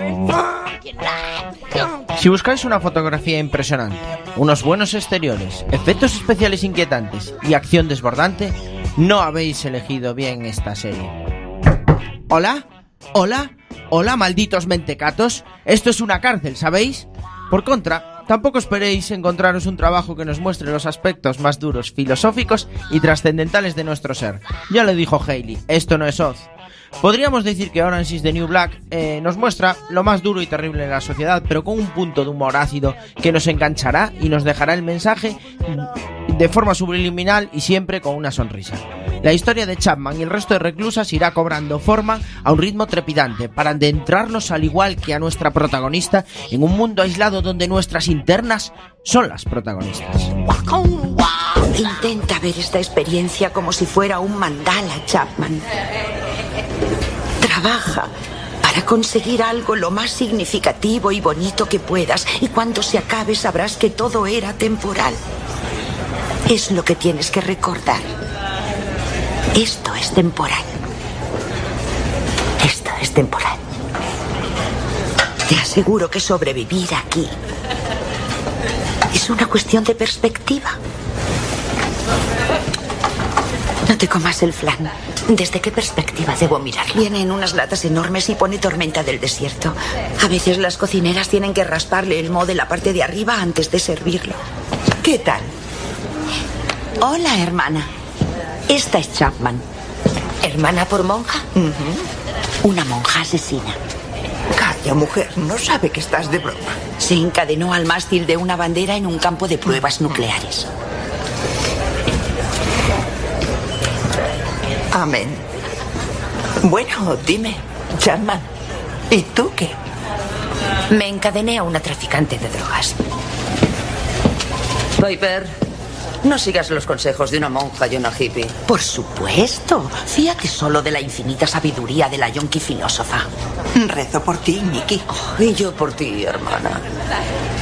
Si buscáis una fotografía impresionante, unos buenos exteriores, efectos especiales inquietantes y acción desbordante, no habéis elegido bien esta serie. ¿Hola? ¿Hola? ¿Hola, malditos mentecatos? Esto es una cárcel, ¿sabéis? Por contra, tampoco esperéis encontraros un trabajo que nos muestre los aspectos más duros, filosóficos y trascendentales de nuestro ser. Ya lo dijo Hayley, esto no es Oz. Podríamos decir que Orange is the New Black nos muestra lo más duro y terrible de la sociedad, pero con un punto de humor ácido que nos enganchará y nos dejará el mensaje de forma subliminal y siempre con una sonrisa. La historia de Chapman y el resto de reclusas irá cobrando forma a un ritmo trepidante para adentrarnos, al igual que a nuestra protagonista, en un mundo aislado donde nuestras internas son las protagonistas. Intenta ver esta experiencia como si fuera un mandala, Chapman. Trabaja para conseguir algo lo más significativo y bonito que puedas, y cuando se acabe sabrás que todo era temporal. Es lo que tienes que recordar. Esto es temporal. Esto es temporal. Te aseguro que sobrevivir aquí es una cuestión de perspectiva. No te comas el flan. ¿Desde qué perspectiva debo mirarlo? Viene en unas latas enormes y pone tormenta del desierto. A veces las cocineras tienen que rasparle el moho de la parte de arriba antes de servirlo. ¿Qué tal? Hola, hermana. Esta es Chapman. ¿Hermana por monja? Una monja asesina. Calla, mujer, no sabe que estás de broma. Se encadenó al mástil de una bandera en un campo de pruebas nucleares. Amén. Bueno, dime, Chapman, ¿y tú qué? Me encadené a una traficante de drogas. Piper, no sigas los consejos de una monja y una hippie. Por supuesto. Fíjate solo de la infinita sabiduría de la yonki filósofa. Rezo por ti, Nikki. Y yo por ti, hermana.